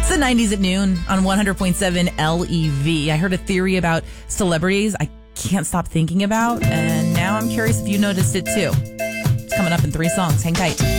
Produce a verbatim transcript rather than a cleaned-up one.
It's the nineties at noon on one hundred point seven L E V. I heard a theory about celebrities I can't stop thinking about, and now I'm curious if you noticed it too. It's coming up in three songs. Hang tight.